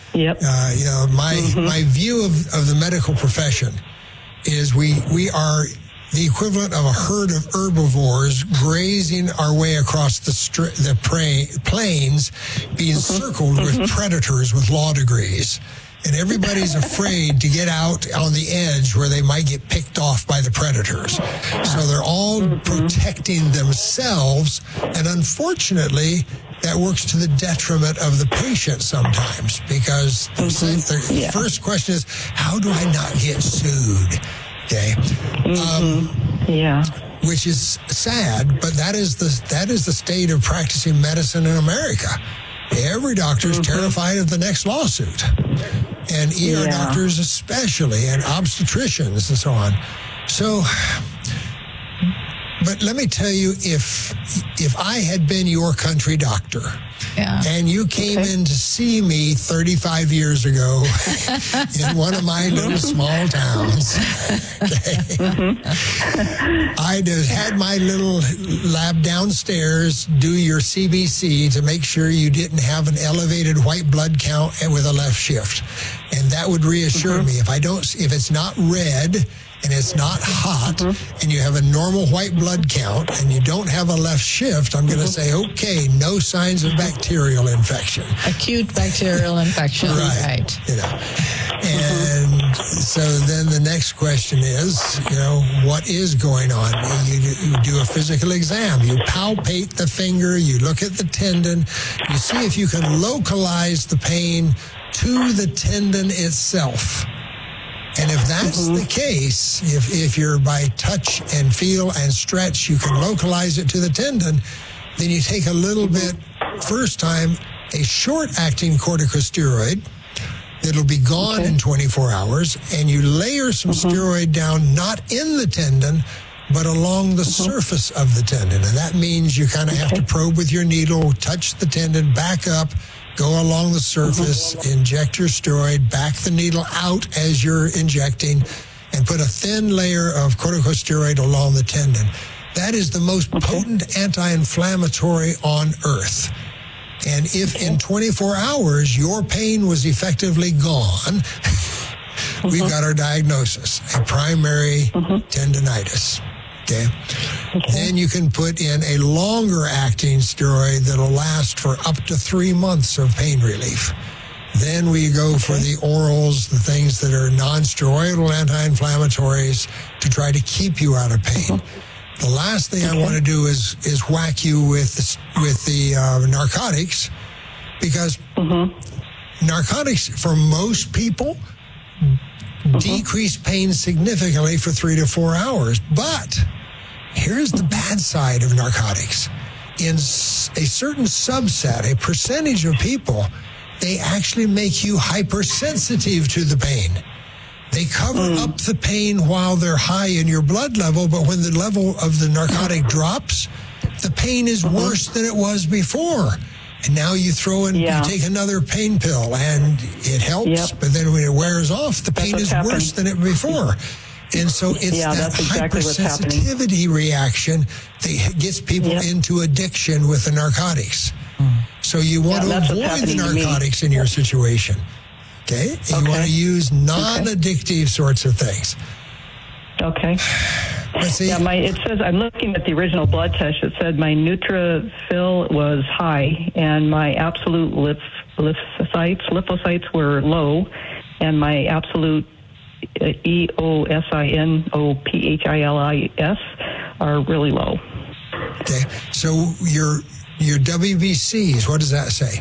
Yep. My view of the medical profession is we are the equivalent of a herd of herbivores grazing our way across the plains, being circled with predators with law degrees. And everybody's afraid to get out on the edge where they might get picked off by the predators. So they're all protecting themselves. And unfortunately, that works to the detriment of the patient sometimes, because the first question is, how do I not get sued? Okay. Which is sad, but that is the state of practicing medicine in America. Every doctor is terrified of the next lawsuit, and ER doctors especially, and obstetricians and so on. So, but let me tell you, if I had been your country doctor, and you came in to see me 35 years ago in one of my little small towns, I'd have had my little lab downstairs do your CBC to make sure you didn't have an elevated white blood count with a left shift. And that would reassure me. If it's not red and it's not hot, and you have a normal white blood count, and you don't have a left shift, I'm going to say, okay, no signs of bacterial infection. Acute bacterial infection. Right. And so then the next question is, what is going on? You do a physical exam. You palpate the finger. You look at the tendon. You see if you can localize the pain to the tendon itself. And if that's the case, if you're by touch and feel and stretch, you can localize it to the tendon, then you take a little bit, first time, a short-acting corticosteroid that'll be gone in 24 hours, and you layer some steroid down, not in the tendon, but along the surface of the tendon. And that means you kind of have to probe with your needle, touch the tendon, back up, go along the surface, inject your steroid, back the needle out as you're injecting, and put a thin layer of corticosteroid along the tendon. That is the most potent anti-inflammatory on earth. And if in 24 hours your pain was effectively gone, we've got our diagnosis, a primary tendinitis. Okay. Then you can put in a longer acting steroid that'll last for up to 3 months of pain relief. Then we go for the orals, the things that are non-steroidal anti-inflammatories to try to keep you out of pain. The last thing I want to do is whack you with the narcotics, because narcotics for most people decrease pain significantly for 3 to 4 hours. But here's the bad side of narcotics. In a certain subset, a percentage of people, they actually make you hypersensitive to the pain. They cover up the pain while they're high in your blood level, but when the level of the narcotic drops, the pain is worse than it was before. And now you throw in, you take another pain pill, and it helps, but then when it wears off, the pain is worse than it before. And so it's that hypersensitivity reaction that gets people into addiction with the narcotics. So you want to avoid the narcotics in your situation. Okay? And you want to use non-addictive sorts of things. Okay. See, it says, I'm looking at the original blood test. It said my neutrophil was high, and my absolute lymphocytes were low, and my absolute eosinophils are really low. Okay. So your WBCs, what does that say?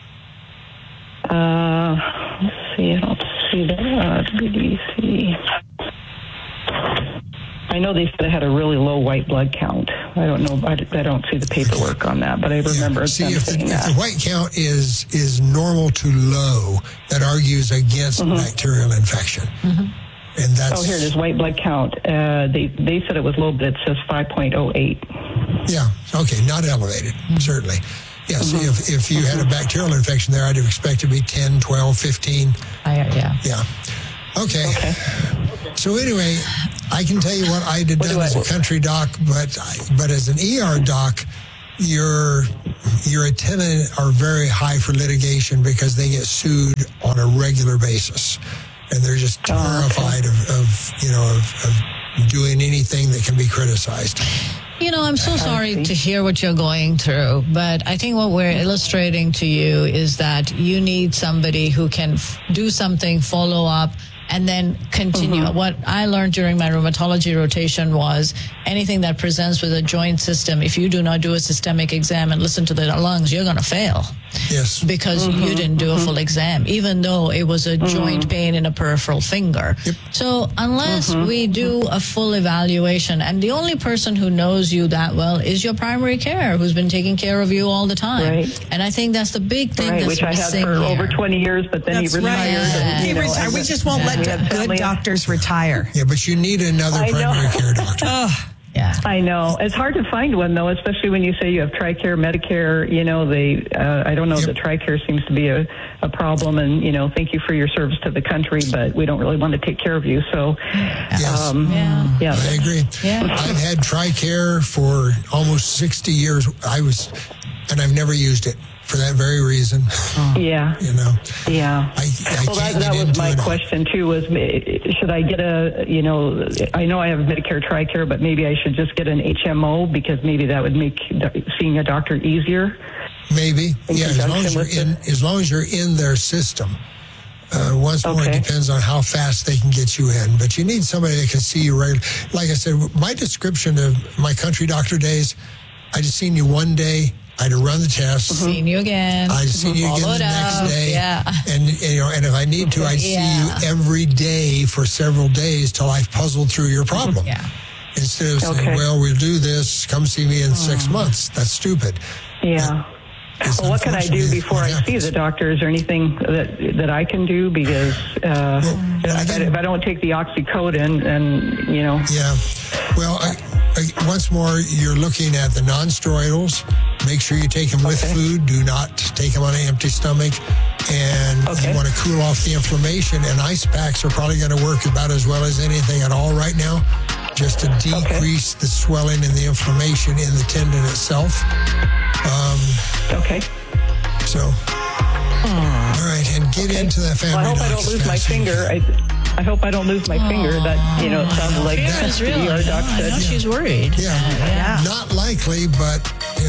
Let's see. I don't see that. WBC. I know they said I had a really low white blood count. I don't know. I don't see the paperwork on that, but I remember saying that. If the white count is normal to low, that argues against bacterial infection. And that's, here it is, white blood count. They said it was low, but it says 5.08. Yeah, okay, not elevated, certainly. Yeah, so if you had a bacterial infection there, I'd expect it to be 10, 12, 15. Yeah. Okay. So anyway, I can tell you what I did done as a country doc, but as an ER doc, your attendants are very high for litigation because they get sued on on a regular basis. And they're just terrified of doing anything that can be criticized. I'm so sorry to hear what you're going through, but I think what we're illustrating to you is that you need somebody who can do something, follow up, and then continue. What I learned during my rheumatology rotation was anything that presents with a joint system, if you do not do a systemic exam and listen to the lungs, you're going to fail. Yes. Because you didn't do a full exam, even though it was a joint pain in a peripheral finger. Yep. So unless we do a full evaluation, and the only person who knows you that well is your primary care, who's been taking care of you all the time. Right. And I think that's the big thing that's which I had missing for here. over 20 years, but then That's he retired. right. And, He retired. We just won't let good doctors retire. Yeah, but you need another I know. primary care doctor. Yeah. I know. It's hard to find one, though, especially when you say you have TRICARE, Medicare. I don't know Yep. that TRICARE seems to be a problem. And, thank you for your service to the country, but we don't really want to take care of you. So, Yes. yeah. I agree. Yeah. I've had TRICARE for almost 60 years. And I've never used it for that very reason. Yeah. Yeah. I Well, can't that get was into my it. question, too, was should I get I know I have Medicare TRICARE, but maybe I should just get an HMO because maybe that would make seeing a doctor easier. Maybe. Yeah, as long conjunction as you're in their system. Once more, it Okay. depends on how fast they can get you in. But you need somebody that can see you regularly. Like I said, my description of my country doctor days, I just seen you one day. I'd run the test. Seen you again. I'd see you again Followed the next up. day. Yeah. And if I need to, I'd see you every day for several days till I've puzzled through your problem. Yeah. Instead of saying, Okay. well, we'll do this, come see me in 6 months. That's stupid. Yeah. It's Well, what can I do unfortunately before what I see happens. the doctor? Is there anything that I can do? Because if I don't take the oxycodone, and Yeah. Well, once more, you're looking at the non-steroidals. Make sure you take them with food. Do not take them on an empty stomach. And you want to cool off the inflammation. And ice packs are probably going to work about as well as anything at all right now, just to decrease the swelling and the inflammation in the tendon itself. Okay. So, all right, and get into that family. Well, I hope I doc don't as lose my fast as you finger. can. I hope I don't lose my finger. That it sounded like It's real. the ER doc I know said. she's worried. Yeah. Not likely, but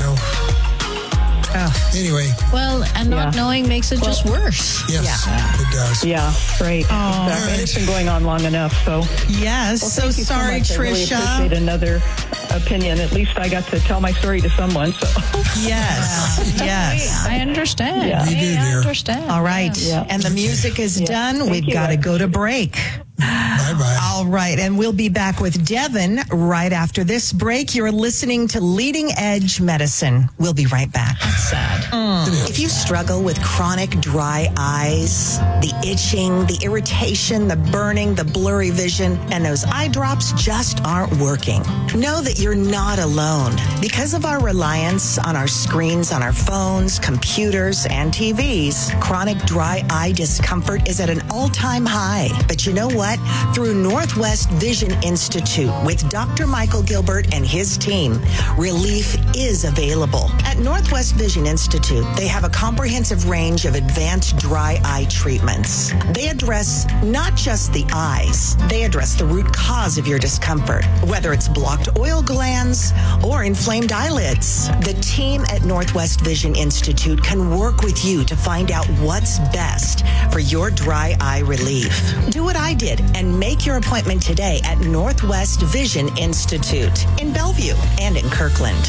anyway, Well, and not knowing makes it just worse. yes, it does. Yeah, right. Exactly. right. And it's been going on long enough. So, Yes. well, so thank you sorry, so much. I really Tricia. appreciate another opinion. At least I got to tell my story to someone. So, Yes. Yes. I understand. Yeah. We do, I dear. understand. All right. Yeah. And the music is done. We've you, got to Lex. go to break. Bye-bye. All right. And we'll be back with Devin right after this break. You're listening to Leading Edge Medicine. We'll be right back. Sad. If you struggle with chronic dry eyes, the itching, the irritation, the burning, the blurry vision, and those eye drops just aren't working, know that you're not alone. Because of our reliance on our screens, on our phones, computers, and TVs, chronic dry eye discomfort is at an all-time high. But you know what? Through Northwest Vision Institute with Dr. Michael Gilbert and his team, relief is available. At Northwest Vision Institute, they have a comprehensive range of advanced dry eye treatments. They address not just the eyes, they address the root cause of your discomfort, whether it's blocked oil glands or inflamed eyelids. The team at Northwest Vision Institute can work with you to find out what's best for your dry eye relief. Do what I did and make your appointment today at Northwest Vision Institute in Bellevue and in Kirkland.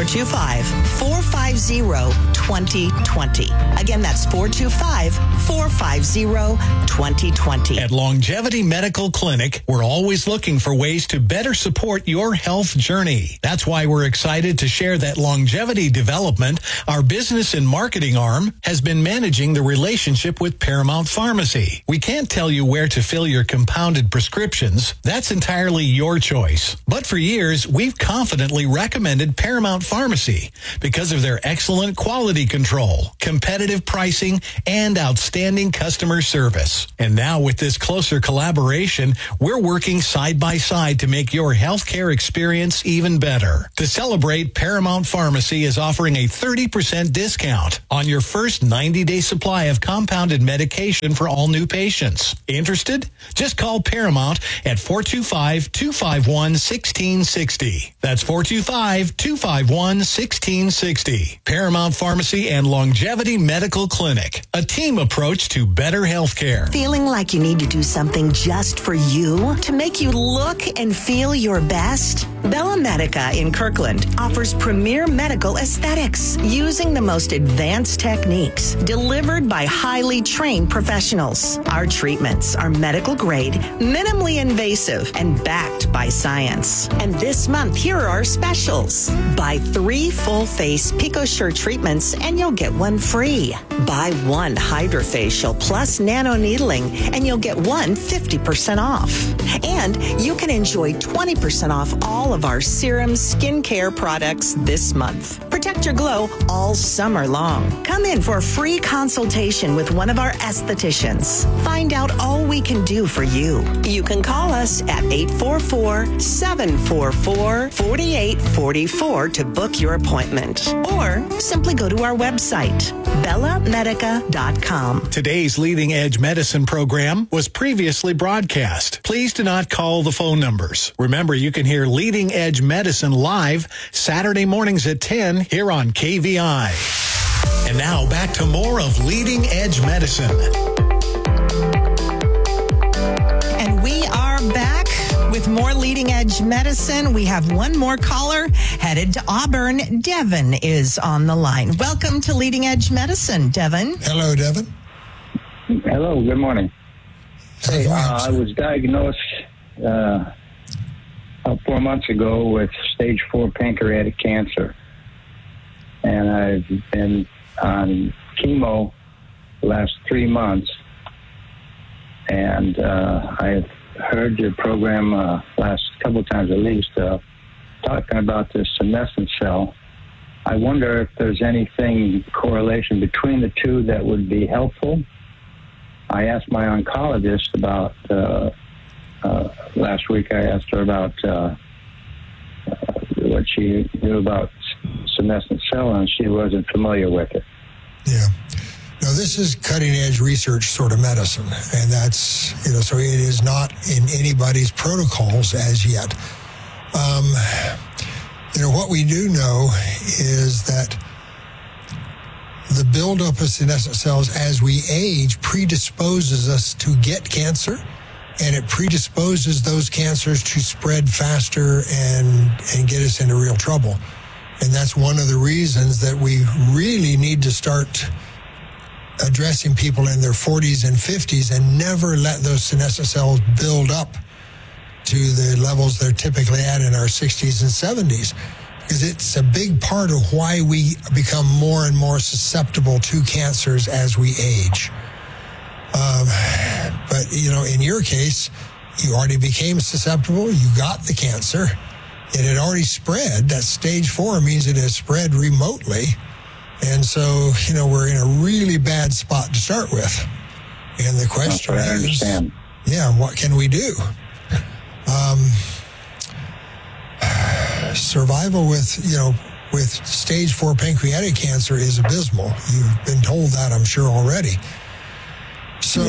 425-450-2020. Again, that's 425-450-2020. At Longevity Medical Clinic, we're always looking for ways to better support your health journey. That's why we're excited to share that Longevity Development, our business and marketing arm, has been managing the relationship with Paramount Pharmacy. We can't tell you where to fill your compounded prescriptions, that's entirely your choice. But for years, we've confidently recommended Paramount Pharmacy because of their excellent quality control, competitive pricing, and outstanding customer service. And now with this closer collaboration, we're working side by side to make your healthcare experience even better. To celebrate, Paramount Pharmacy is offering a 30% discount on your first 90-day supply of compounded medication for all new patients. Interested? Just call Paramount at 425-251-1660. That's 425-251-1660. Paramount Pharmacy and Longevity Medical Clinic. A team approach to better health care. Feeling like you need to do something just for you to make you look and feel your best? Bella Medica in Kirkland offers premier medical aesthetics using the most advanced techniques delivered by highly trained professionals. Our treatments are medical grade, minimally invasive, and backed by science. And this month, here are our specials. Buy 3 full-face PicoSure treatments and you'll get one free. Buy 1 HydraFacial plus nano needling and you'll get one 50% off. And you can enjoy 20% off all of our serum skincare products this month. Protect your glow all summer long. Come in for a free consultation with one of our estheticians. Find out all we can do for you. You can call us at 844-744-4844 to book your appointment. Or simply go to our website, bellamedica.com. Today's Leading Edge Medicine program was previously broadcast. Please do not call the phone numbers. Remember, you can hear Leading Edge Medicine live Saturday mornings at 10 here on KVI. And now back to more of Leading Edge Medicine. And we are back with more Leading Edge Medicine. We have one more caller headed to Auburn. Devin is on the line. Welcome to Leading Edge Medicine, Devin. Hello, Devin. Hello, good morning. Hey, I was diagnosed 4 months ago with stage 4 pancreatic cancer. And I've been on chemo the last 3 months. And I've heard your program last couple of times at least talking about the senescent cell. I wonder if there's anything correlation between the two that would be helpful. I asked my oncologist about last week. I asked her about what she knew about senescent cell, and she wasn't familiar with it. Yeah. No, this is cutting-edge research sort of medicine, and that's, so it is not in anybody's protocols as yet. What we do know is that the buildup of senescent cells as we age predisposes us to get cancer, and it predisposes those cancers to spread faster and get us into real trouble. And that's one of the reasons that we really need to start addressing people in their 40s and 50s and never let those senescent cells build up to the levels they're typically at in our 60s and 70s. Because it's a big part of why we become more and more susceptible to cancers as we age. But, in your case, you already became susceptible. You got the cancer. It had already spread. That stage 4 means it has spread remotely. And so, we're in a really bad spot to start with. And the question is, what can we do? Survival with stage 4 pancreatic cancer is abysmal. You've been told that, I'm sure, already. So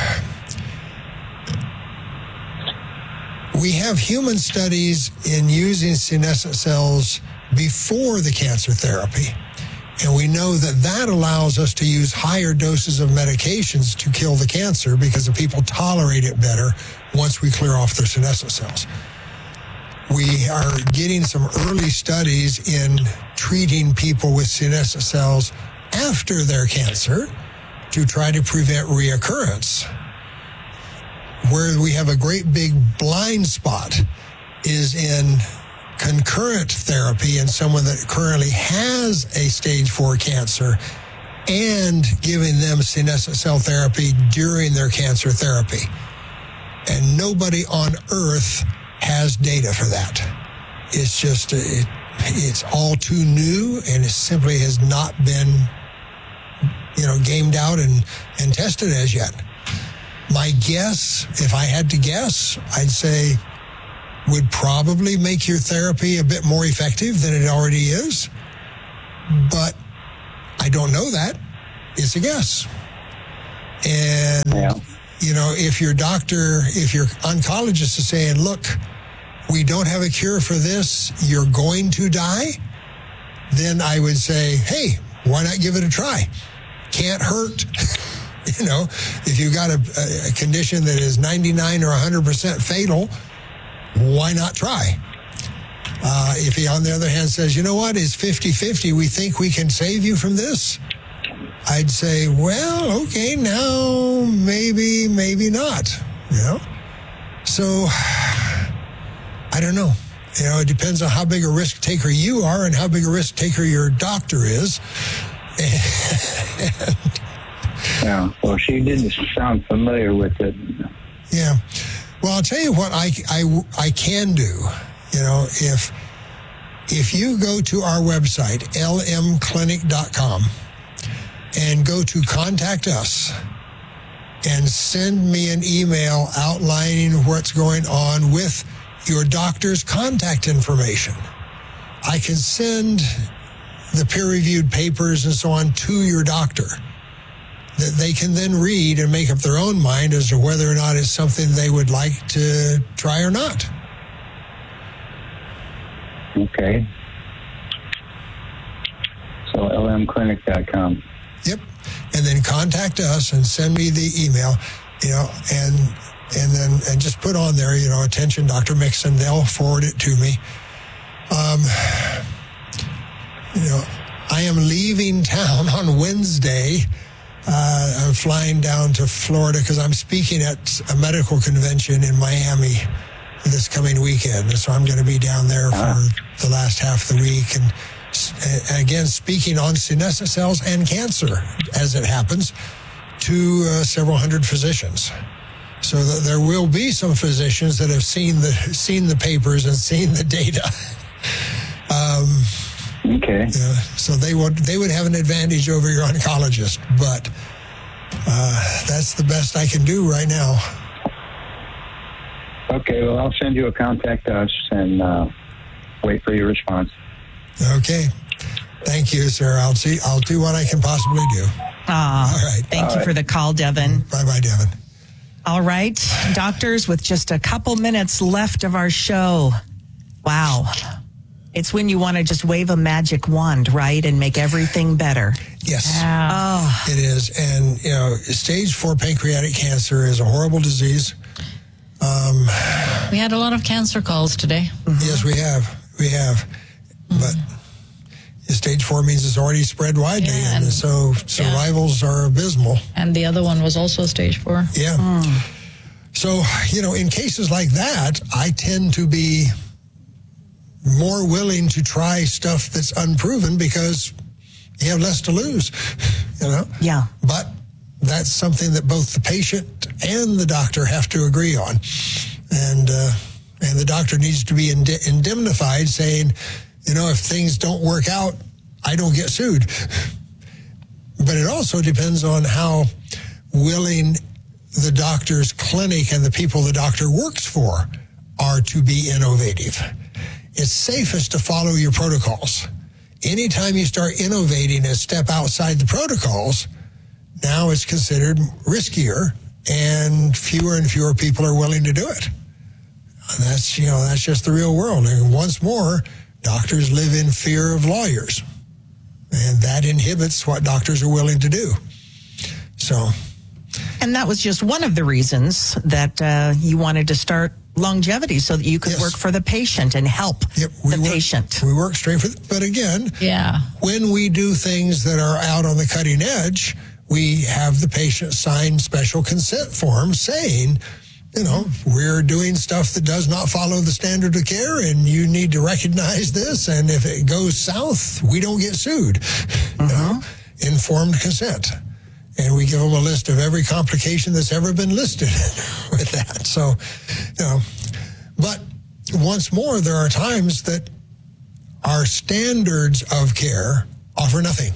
we have human studies in using senescent cells before the cancer therapy. And we know that allows us to use higher doses of medications to kill the cancer because the people tolerate it better once we clear off their senescent cells. We are getting some early studies in treating people with senescent cells after their cancer to try to prevent reoccurrence. Where we have a great big blind spot is in concurrent therapy in someone that currently has a stage 4 cancer and giving them senescent cell therapy during their cancer therapy. And nobody on earth has data for that. It's just, it's all too new, and it simply has not been, gamed out and tested as yet. My guess, if I had to guess, I'd say would probably make your therapy a bit more effective than it already is. But I don't know that. It's a guess. And, if your oncologist is saying, look, we don't have a cure for this, you're going to die, then I would say, hey, why not give it a try? Can't hurt. If you've got a condition that is 99 or 100% fatal, why not try? If he, on the other hand, says, you know what, it's 50-50, we think we can save you from this, I'd say, well, okay, now maybe not, So, I don't know. It depends on how big a risk taker you are and how big a risk taker your doctor is. Yeah, well, she didn't sound familiar with it. Yeah. Well, I'll tell you what I can do. If you go to our website, lmclinic.com, and go to Contact Us and send me an email outlining what's going on with your doctor's contact information, I can send the peer-reviewed papers and so on to your doctor that they can then read and make up their own mind as to whether or not it's something they would like to try or not. Okay. So lmclinic.com. Yep. And then contact us and send me the email, and then just put on there, attention, Dr. Mixon. They'll forward it to me. I am leaving town on Wednesday. I'm flying down to Florida because I'm speaking at a medical convention in Miami this coming weekend. So I'm going to be down there for the last half of the week. And again, speaking on senescent cells and cancer, as it happens, to several hundred physicians. So there will be some physicians that have seen the papers and seen the data. Okay. So they would have an advantage over your oncologist, but that's the best I can do right now. Okay, well, I'll send you a Contact Us and wait for your response. Okay. Thank you, sir. I'll do what I can possibly do. All right. Thank you for the call, Devin. Bye-bye, Devin. All right, doctors, with just a couple minutes left of our show. Wow. It's when you want to just wave a magic wand, right, and make everything better. Yes. Oh. It is. And, stage 4 pancreatic cancer is a horrible disease. We had a lot of cancer calls today. Mm-hmm. Yes, we have. Mm-hmm. But stage 4 means it's already spread widely, and so survivals are abysmal. And the other one was also stage 4. Yeah. So, in cases like that, I tend to be more willing to try stuff that's unproven because you have less to lose, Yeah. But that's something that both the patient and the doctor have to agree on. And the doctor needs to be indemnified, saying, if things don't work out, I don't get sued. But it also depends on how willing the doctor's clinic and the people the doctor works for are to be innovative. It's safest to follow your protocols. Anytime you start innovating and step outside the protocols, now it's considered riskier, and fewer people are willing to do it. And that's just the real world. And once more, doctors live in fear of lawyers, and that inhibits what doctors are willing to do. So, and that was just one of the reasons that you wanted to start longevity, so that you could work for the patient and help the patient. We work straight for, but again, when we do things that are out on the cutting edge, we have the patient sign special consent forms saying, we're doing stuff that does not follow the standard of care, and you need to recognize this. And if it goes south, we don't get sued. Informed consent. And we give them a list of every complication that's ever been listed with that. So, but once more, there are times that our standards of care offer nothing.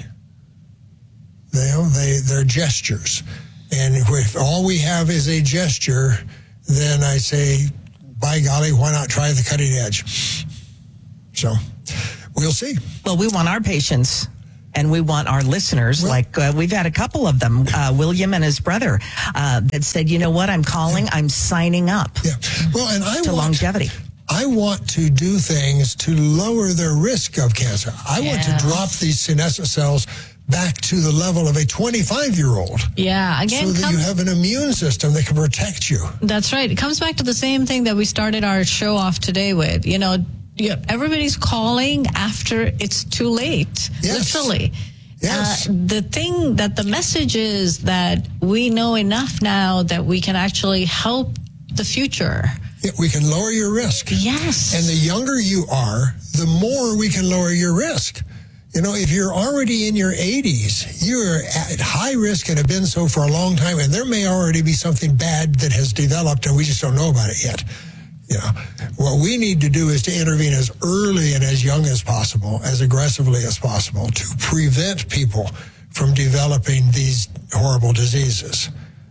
They're gestures. And if all we have is a gesture, then I say, by golly, why not try the cutting edge? So we'll see. Well, we want our patients and we want our listeners, we've had a couple of them, William and his brother, that said, you know what, I'm calling, I'm signing up to longevity. I want to do things to lower their risk of cancer. I want to drop these senescent cells back to the level of a 25-year-old. Yeah, again, so that you have an immune system that can protect you. That's right. It comes back to the same thing that we started our show off today with. Everybody's calling after it's too late, literally. Yes. The message is that we know enough now that we can actually help the future. Yeah, we can lower your risk. Yes. And the younger you are, the more we can lower your risk. If you're already in your 80s, you're at high risk and have been so for a long time, and there may already be something bad that has developed and we just don't know about it yet. What we need to do is to intervene as early and as young as possible, as aggressively as possible, to prevent people from developing these horrible diseases.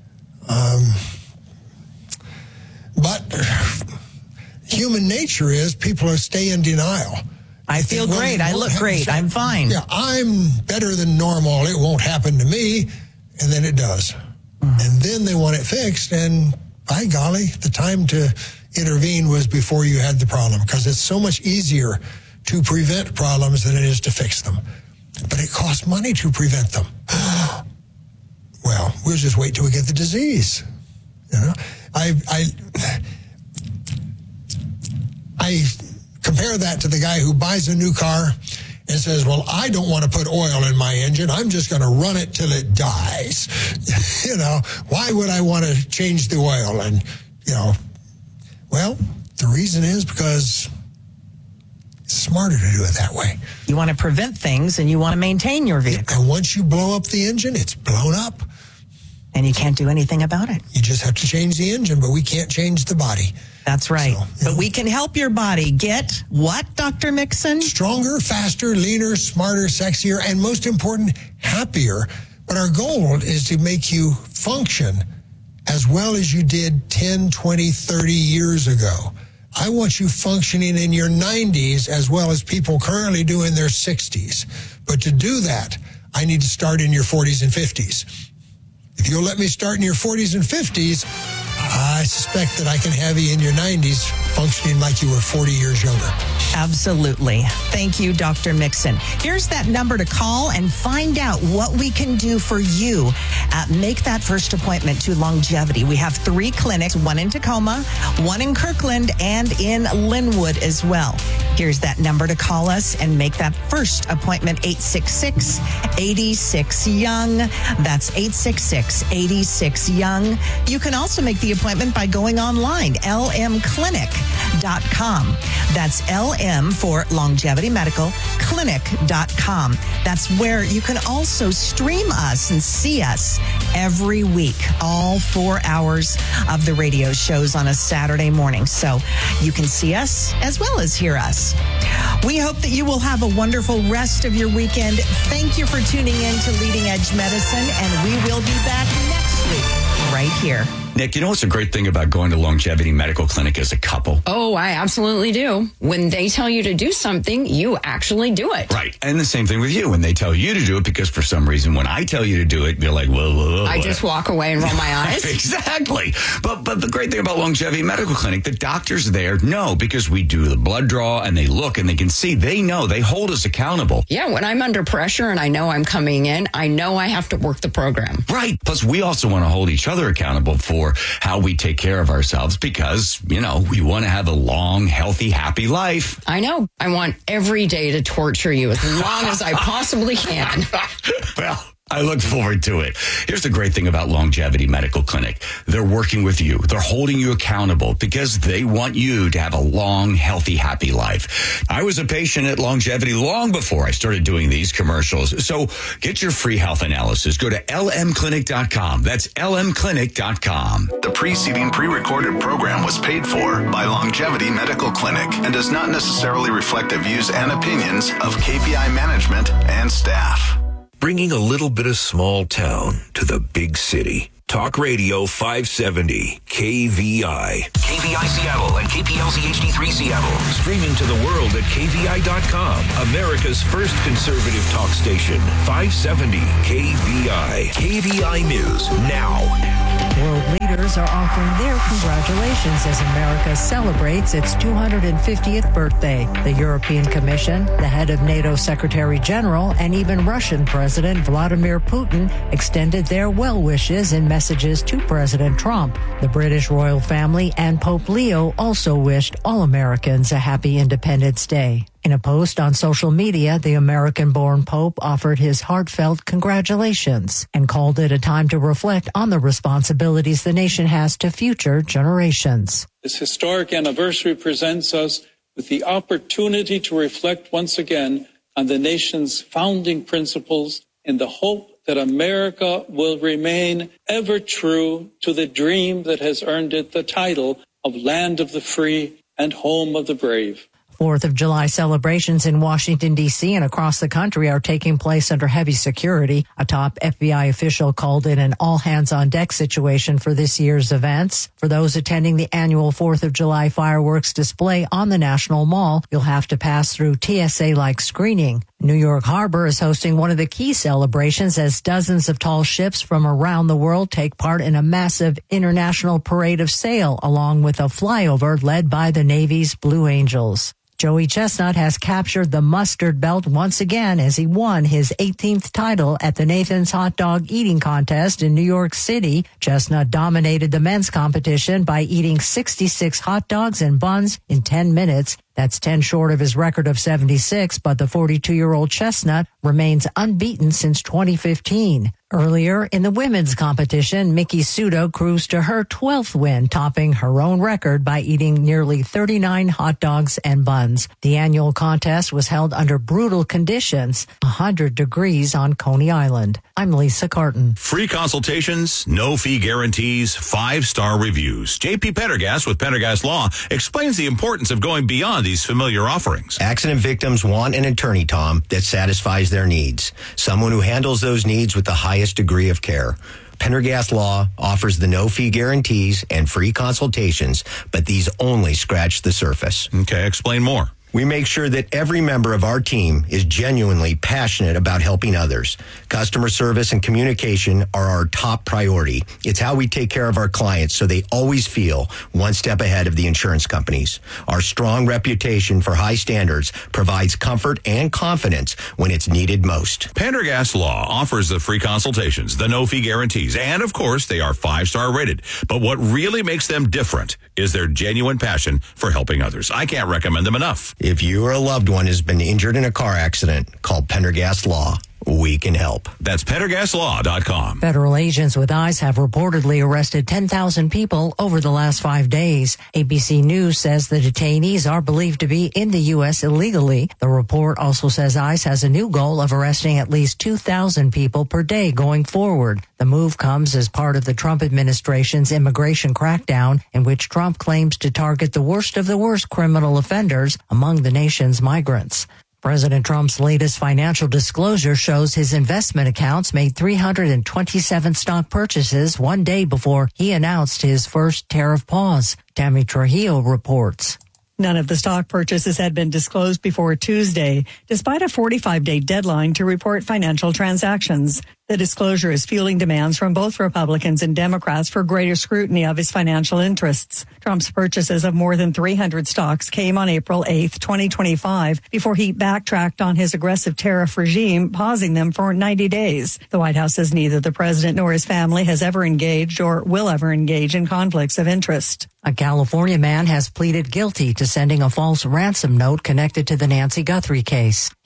But human nature is people stay in denial. I feel great. I look great. I'm fine. Yeah, I'm better than normal. It won't happen to me. And then it does. And then they want it fixed. And by golly, the time to intervene was before you had the problem, because it's so much easier to prevent problems than it is to fix them. But it costs money to prevent them. Well, we'll just wait till we get the disease. I compare that to the guy who buys a new car and says, well, I don't want to put oil in my engine. I'm just going to run it till it dies. Why would I want to change the oil? And, well, the reason is because it's smarter to do it that way. You want to prevent things and you want to maintain your vehicle. And once you blow up the engine, it's blown up. And you can't do anything about it. You just have to change the engine, but we can't change the body. That's right. But we can help your body get what, Dr. Mixon? Stronger, faster, leaner, smarter, sexier, and most important, happier. But our goal is to make you function as well as you did 10, 20, 30 years ago. I want you functioning in your 90s as well as people currently do in their 60s. But to do that, I need to start in your 40s and 50s. If you'll let me start in your 40s and 50s, I suspect that I can have you in your 90s functioning like you were 40 years younger. Absolutely. Thank you, Dr. Mixon. Here's that number to call and find out what we can do for you. Make that first appointment to Longevity. We have 3 clinics, one in Tacoma, one in Kirkland, and in Linwood as well. Here's that number to call us and make that first appointment, 866-86-YOUNG. That's 866-86-YOUNG. You can also make the appointment by going online, lmclinic.com. That's LM for Longevity Medical, clinic.com. That's where you can also stream us and see us every week, all 4 hours of the radio shows on a Saturday morning. So you can see us as well as hear us. We hope that you will have a wonderful rest of your weekend. Thank you for tuning in to Leading Edge Medicine, and we will be back next week right here. Nick, you know what's a great thing about going to Longevity Medical Clinic as a couple? Oh, I absolutely do. When they tell you to do something, you actually do it. Right. And the same thing with you. When they tell you to do it, because for some reason, when I tell you to do it, you're like, whoa. I just walk away and roll my eyes. Exactly. But the great thing about Longevity Medical Clinic, the doctors there know, because we do the blood draw and they look and they can see, they know, they hold us accountable. Yeah, when I'm under pressure and I know I'm coming in, I know I have to work the program. Right. Plus, we also want to hold each other accountable for how we take care of ourselves because, we want to have a long, healthy, happy life. I know. I want every day to torture you as long as I possibly can. Well, I look forward to it. Here's the great thing about Longevity Medical Clinic. They're working with you. They're holding you accountable because they want you to have a long, healthy, happy life. I was a patient at Longevity long before I started doing these commercials. So get your free health analysis. Go to lmclinic.com. That's lmclinic.com. The preceding pre-recorded program was paid for by Longevity Medical Clinic and does not necessarily reflect the views and opinions of KVI management and staff. Bringing a little bit of small town to the big city. Talk Radio 570, KVI. KVI Seattle and KPLZ HD3 Seattle. Streaming to the world at KVI.com. America's first conservative talk station. 570 KVI. KVI News now. World leaders are offering their congratulations as America celebrates its 250th birthday. The European Commission, the head of NATO Secretary General, and even Russian President Vladimir Putin extended their well wishes in messages to President Trump. The British royal family and Pope Leo also wished all Americans a happy Independence Day. In a post on social media, the American-born Pope offered his heartfelt congratulations and called it a time to reflect on the responsibilities the nation has to future generations. This historic anniversary presents us with the opportunity to reflect once again on the nation's founding principles in the hope that America will remain ever true to the dream that has earned it the title of Land of the Free and Home of the Brave. 4th of July celebrations in Washington, D.C. and across the country are taking place under heavy security. A top FBI official called it an all-hands-on-deck situation for this year's events. For those attending the annual 4th of July fireworks display on the National Mall, you'll have to pass through TSA-like screening. New York Harbor is hosting one of the key celebrations as dozens of tall ships from around the world take part in a massive international parade of sail, along with a flyover led by the Navy's Blue Angels. Joey Chestnut has captured the mustard belt once again as he won his 18th title at the Nathan's Hot Dog Eating Contest in New York City. Chestnut dominated the men's competition by eating 66 hot dogs and buns in 10 minutes. That's 10 short of his record of 76, but the 42-year-old Chestnut remains unbeaten since 2015. Earlier in the women's competition, Miki Sudo cruised to her 12th win, topping her own record by eating nearly 39 hot dogs and buns. The annual contest was held under brutal conditions, 100 degrees on Coney Island. I'm Lisa Carton. Free consultations, no fee guarantees, 5-star reviews. J.P. Pendergast with Pendergast Law explains the importance of going beyond these familiar offerings. Accident victims want an attorney, Tom, that satisfies their needs. Someone who handles those needs with the highest degree of care. Pendergast Law offers the no-fee guarantees and free consultations, but these only scratch the surface. Okay, explain more. We make sure that every member of our team is genuinely passionate about helping others. Customer service and communication are our top priority. It's how we take care of our clients so they always feel one step ahead of the insurance companies. Our strong reputation for high standards provides comfort and confidence when it's needed most. Pendergast Law offers the free consultations, the no-fee guarantees, and of course, they are 5-star rated. But what really makes them different is their genuine passion for helping others. I can't recommend them enough. If you or a loved one has been injured in a car accident, call Pendergast Law. We can help. That's PendergastLaw.com. Federal agents with eyes have reportedly arrested 10,000 people over the last 5 days. ABC News says the detainees are believed to be in the U.S. illegally. The report also says ICE has a new goal of arresting at least 2,000 people per day going forward. The move comes as part of the Trump administration's immigration crackdown, in which Trump claims to target the worst of the worst criminal offenders among the nation's migrants. President Trump's latest financial disclosure shows his investment accounts made 327 stock purchases one day before he announced his first tariff pause. Tammy Trujillo reports. None of the stock purchases had been disclosed before Tuesday, despite a 45-day deadline to report financial transactions. The disclosure is fueling demands from both Republicans and Democrats for greater scrutiny of his financial interests. Trump's purchases of more than 300 stocks came on April 8, 2025, before he backtracked on his aggressive tariff regime, pausing them for 90 days. The White House says neither the president nor his family has ever engaged or will ever engage in conflicts of interest. A California man has pleaded guilty to sending a false ransom note connected to the Nancy Guthrie case.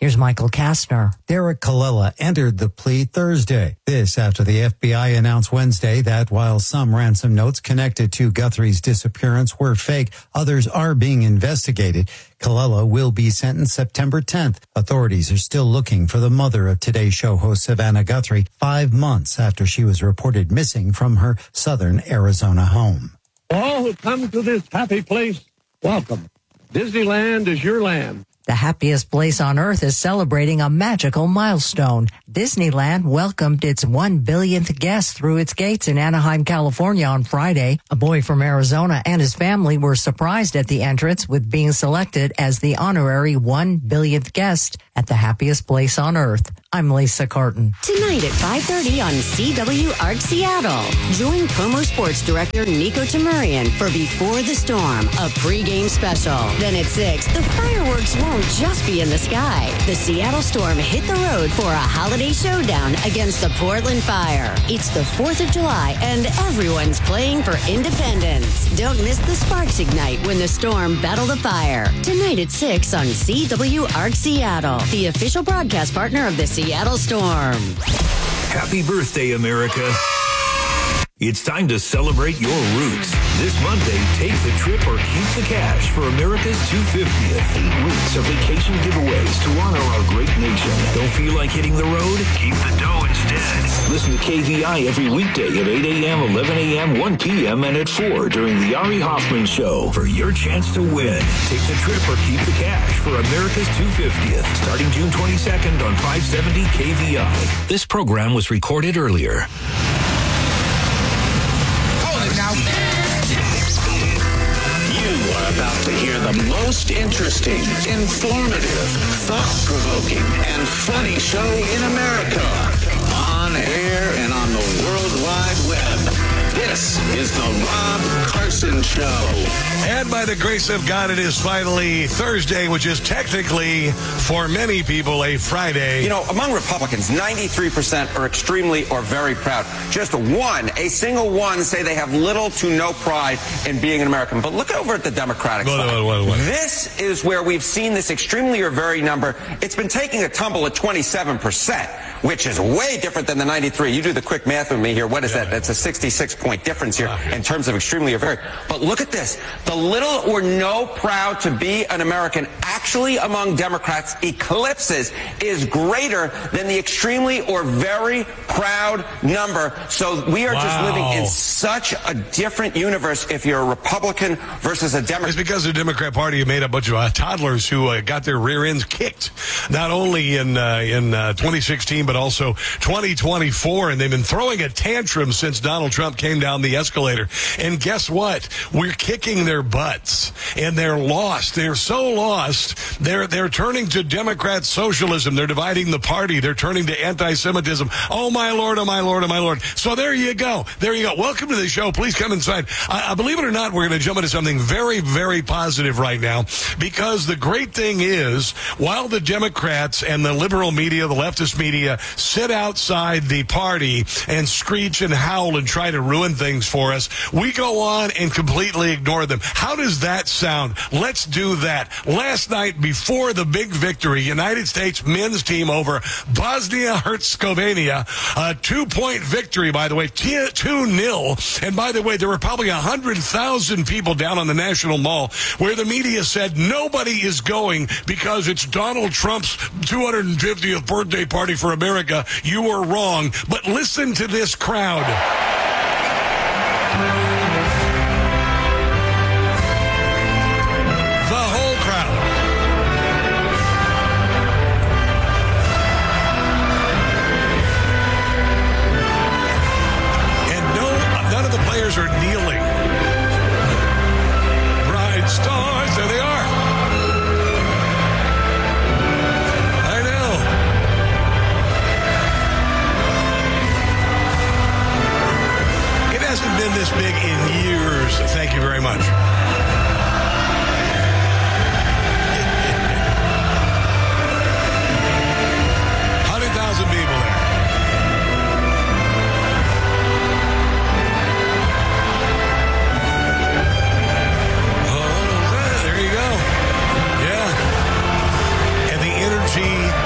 Here's Michael Kastner. Derek Kalila entered the plea Thursday. This after the FBI announced Wednesday that while some ransom notes connected to Guthrie's disappearance were fake, others are being investigated. Kalila will be sentenced September 10th. Authorities are still looking for the mother of Today Show host Savannah Guthrie 5 months after she was reported missing from her southern Arizona home. All who come to this happy place, welcome. Disneyland is your land. The happiest place on earth is celebrating a magical milestone. Disneyland welcomed its 1 billionth guest through its gates in Anaheim, California on Friday. A boy from Arizona and his family were surprised at the entrance with being selected as the honorary 1 billionth guest at the happiest place on earth. I'm Lisa Carton. Tonight at 5:30 on CWARC Seattle. Join Como Sports Director Nico Tamurian for Before the Storm, a pregame special. Then at 6, the fireworks won't just be in the sky. The Seattle Storm hit the road for a holiday showdown against the Portland Fire. It's the 4th of July and everyone's playing for independence. Don't miss the sparks ignite when the Storm battle the fire. Tonight at 6 on CWARC Seattle, the official broadcast partner of the Seattle Storm. Happy birthday, America. It's time to celebrate your roots. This Monday, take the trip or keep the cash for America's 250th. 8 weeks of vacation giveaways to honor our great nation. Don't feel like hitting the road? Keep the dough instead. Listen to KVI every weekday at 8 a.m., 11 a.m., 1 p.m., and at 4 during the Ari Hoffman Show for your chance to win. Take the trip or keep the cash for America's 250th, starting June 22nd on 570 KVI. This program was recorded earlier. You are about to hear the most interesting, informative, thought-provoking, and funny show in America. On air and on the World Wide Web. This is the Rob Carson Show. And by the grace of God, it is finally Thursday, which is technically, for many people, a Friday. You know, among Republicans, 93% are extremely or very proud. Just a single one, say they have little to no pride in being an American. But look over at the Democratic side. This is where we've seen this extremely or very number. It's been taking a tumble at 27%, which is way different than the 93. You do the quick math with me here. What is that? That's a 66-point difference here in terms of extremely or very. But look at this. The little or no proud to be an American actually among Democrats eclipses is greater than the extremely or very proud number. So we are just living in such a different universe if you're a Republican versus a Democrat. It's because the Democrat Party made a bunch of toddlers who got their rear ends kicked, not only in 2016, but also 2024. And they've been throwing a tantrum since Donald Trump came down the escalator. And guess what? We're kicking their butts, and they're lost. They're so lost. They're turning to Democrat socialism. They're dividing the party. They're turning to anti-Semitism. Oh, my Lord, oh, my Lord, oh, my Lord. So there you go. There you go. Welcome to the show. Please come inside. I believe it or not, we're going to jump into something very, very positive right now, because the great thing is, while the Democrats and the liberal media, the leftist media, sit outside the party and screech and howl and try to ruin things for us, we go on and completely ignore them. How does that sound? Let's do that. Last night, before the big victory, United States men's team over Bosnia-Herzegovina, a 2-point victory, by the way, 2-0. And by the way, there were probably 100,000 people down on the National Mall where the media said nobody is going because it's Donald Trump's 250th birthday party for America. You were wrong. But listen to this crowd. The whole crowd. And none of the players are kneeling. Bright stars, there they are. I know. It hasn't been this big in years. Thank you very much. 100,000 people there. Oh, there you go. Yeah. And the energy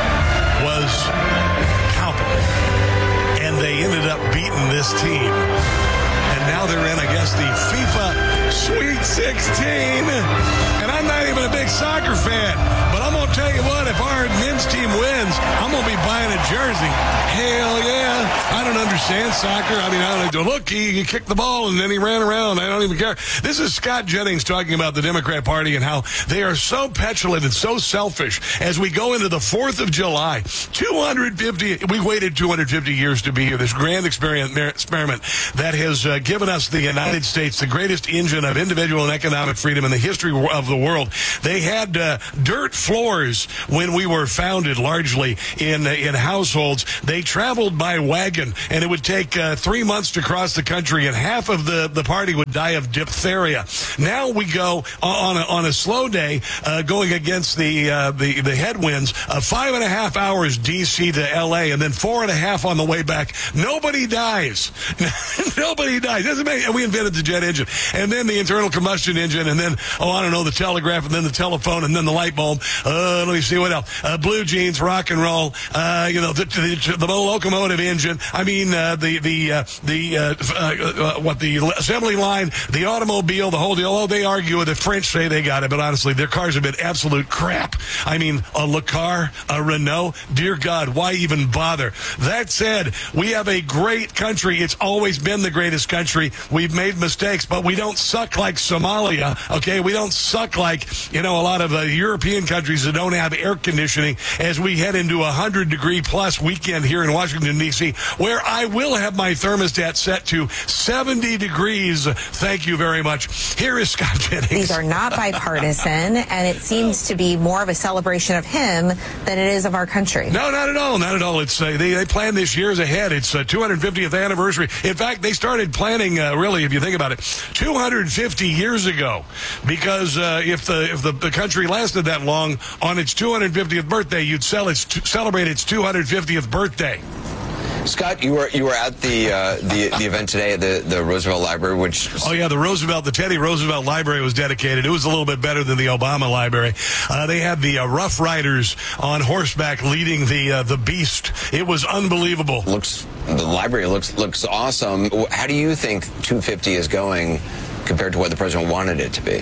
they're in, I guess, the FIFA Sweet 16. And I'm not even a big soccer fan, but I'm going to tell you what, if our men's team wins, I'm going to be buying a jersey. Hell yeah. I don't understand soccer. I mean, look, he kicked the ball and then he ran around. I don't even care. This is Scott Jennings talking about the Democrat Party and how they are so petulant and so selfish as we go into the 4th of July. We waited 250 years to be here. This grand experiment that has given us the United States, the greatest engine of individual and economic freedom in the history of the world. They had dirt floors when we were founded, largely in households. They traveled by wagon, and it would take 3 months to cross the country, and half of the party would die of diphtheria. Now we go on a slow day, going against the headwinds, 5.5 hours D.C. to L.A., and then 4.5 on the way back. Nobody dies. Nobody dies. Doesn't make. And we invented the jet engine, and then the internal combustion engine, and then the telegraph, and then the telephone, and then the light bulb. Let me see what else. Blue jeans, rock and roll. The locomotive engine. I mean, the assembly line, the automobile, the whole deal. Oh, they argue with the French say they got it, but honestly, their cars have been absolute crap. I mean, a Le Car, a Renault. Dear God, why even bother? That said, we have a great country. It's always been the greatest country. We've made mistakes, but we don't suck like Somalia. Okay, we don't suck like a lot of European countries that don't have air conditioning as we head into 100-degree plus weekend here in Washington, D.C., where I will have my thermostat set to 70 degrees. Thank you very much. Here is Scott Jennings. These are not bipartisan, and it seems to be more of a celebration of him than it is of our country. No, not at all. Not at all. It's they planned this years ahead. It's 250th anniversary. In fact, they started planning, really, if you think about it, 250 years ago, because if the country lasted that long, on its 250th birthday, you'd celebrate its 250th birthday. Scott, you were at the event today at the Roosevelt Library, which... Oh, yeah, the Teddy Roosevelt Library was dedicated. It was a little bit better than the Obama Library. They had the Rough Riders on horseback leading the beast. It was unbelievable. The library looks awesome. How do you think 250 is going compared to what the president wanted it to be?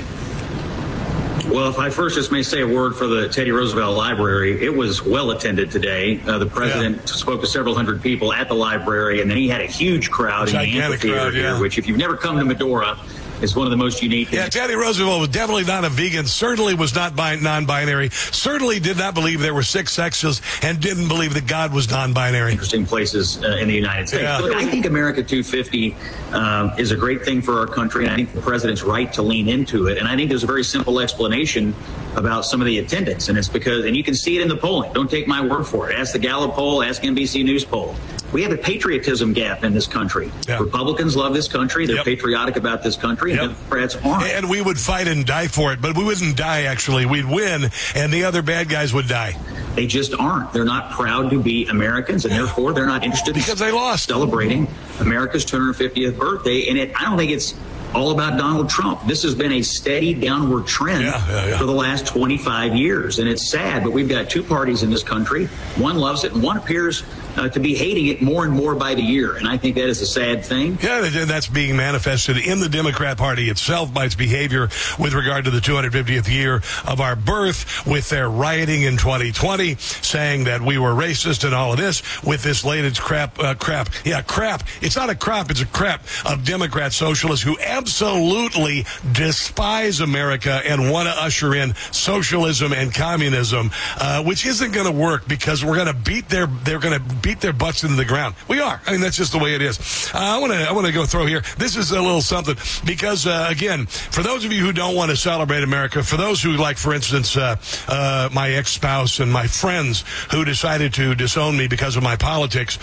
Well, if I first just may say a word for the Teddy Roosevelt Library, it was well attended today. The president spoke to several hundred people at the library, and then he had a huge crowd in the amphitheater here, which if you've never come to Medora, is one of the most unique. Yeah, Teddy Roosevelt was definitely not a vegan, certainly was not non-binary, certainly did not believe there were 6 sexes, and didn't believe that God was non-binary. Interesting places in the United States. Yeah. Look, I think America 250 is a great thing for our country, and I think the president's right to lean into it. And I think there's a very simple explanation about some of the attendance, and it's because, and you can see it in the polling. Don't take my word for it. Ask the Gallup poll, ask NBC News poll. We have a patriotism gap in this country. Yeah. Republicans love this country. They're patriotic about this country. And Democrats aren't. And we would fight and die for it, but we wouldn't die, actually. We'd win, and the other bad guys would die. They just aren't. They're not proud to be Americans, and therefore they're not interested because they lost. Celebrating America's 250th birthday. And I don't think it's all about Donald Trump. This has been a steady downward trend for the last 25 years. And it's sad, but we've got 2 parties in this country. One loves it, and one appears to be hating it more and more by the year. And I think that is a sad thing. Yeah, that's being manifested in the Democrat Party itself by its behavior with regard to the 250th year of our birth, with their rioting in 2020, saying that we were racist and all of this, with this latest crap. Yeah, crap. It's not a crop, it's a crap of Democrat socialists who absolutely despise America and want to usher in socialism and communism, which isn't going to work because we're going to beat their butts into the ground. We are. I mean, that's just the way it is. I want to go through here. This is a little something because, again, for those of you who don't want to celebrate America, for those who, like, for instance, my ex-spouse and my friends who decided to disown me because of my politics,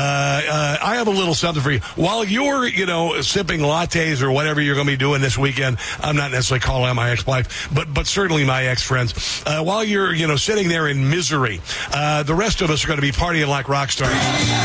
I have a little something for you. While you're, sipping lattes or whatever you're going to be doing this weekend, I'm not necessarily calling out my ex-wife, but certainly my ex-friends. While you're, sitting there in misery, the rest of us are going to be partying like rock stars.